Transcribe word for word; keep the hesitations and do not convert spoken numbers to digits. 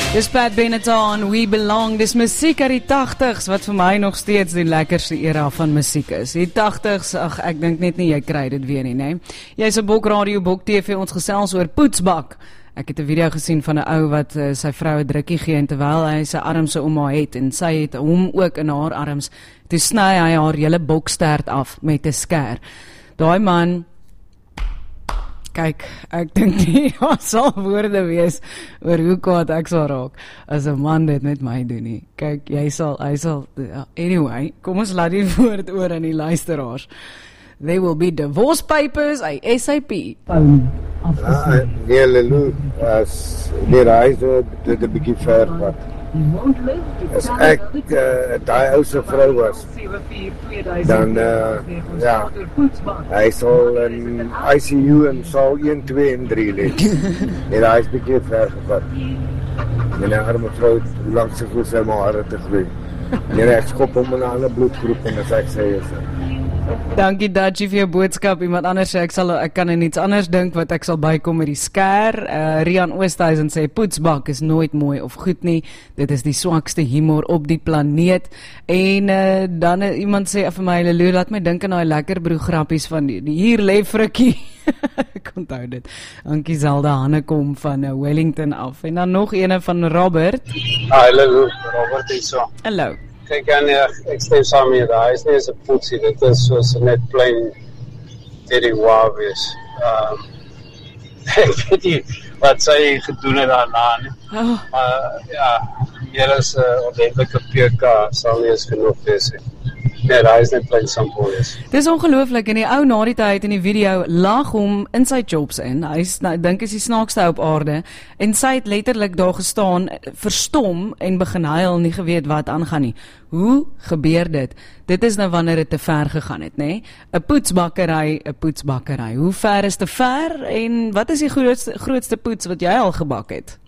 Dis Pat Benatar, We Belong, dis musiek uit die tachtigs, wat vir my nog steeds die lekkerste era van musiek is. Die tachtigs, ag, ek dink net nie jy kry dit weer nie, nee. Jy is 'n Bok Radio, Bok T V, ons gesels oor poetsbak. Ek het 'n video gesien van 'n ou wat uh, sy vrou 'n drukkie gee, en terwyl hy sy arms om haar het, en sy het hom ook in haar arms, toe sny hy haar hele bokstert af met 'n skêr. Daai man, kyk, ek dink nie, daar sal woorde wees oor hoe kwaad ek sal raak as 'n man dit met my doen nie. Kyk, jy sal, hy sal, uh, anyway, kom ons laat die woord oor aan die luisteraars. There will be divorce papers, A S A P. Um, uh, nee, Lelu, as die reis dit 'n bietjie ver wat. As ek uh, daai ou se vrou was, dan uh, ja, hy sal in I C U en sal een, twee en drie lê. Nee, daai is bietjie ver gevat. En 'n arme vrou, hoe lank sy voel sy maar hare te groei. Nee, ek skop hom in 'n ander bloedgroep en as ek sê is Dankie Dutchie vir jou boodskap. Iemand anders sê ek sal ek kan in iets anders dink wat ek sal bykom met die skêr. Uh, Rian Oosthuizen sê poetsbak is nooit mooi of goed nie. Dit is die swakste humor op die planeet. En uh, dan uh, iemand sê vir my, Lelu, laat my dink aan daai lekker broer grappies van die, die hier lê frikkie. Ek onthou dit. Dankie Zelda Hannekom van uh, Wellington af. En dan nog ene van Robert. Hi Lelu, Robert is so. Hallo. Kijk, en ja, ek stem saam met jou, hy is nie eens 'n poetsie, dit is soos net plain Teddy Waar wees. Um, ek weet nie wat sy gedoen het daarna nie. Oh. Maar ja, meer as 'n uh, ordentlike P K sal nie eens genoeg wees nie. Nee, hy is net plain simpel wees. Dis ongelooflik, en die ou na die tyd in die video lag hom in sy chops in. Hy is, nou, dink is die snaakste op aarde, en sy het letterlik daar gestaan, verstom en begin huil, nie geweet wat aangaan nie. Hoe gebeur dit? Dit is nou wanneer dit te ver gegaan het, nê? 'n Poetsbakkery, 'n poetsbakkery. Hoe ver is te ver, en wat is die grootste grootste poets wat jy al gebak het?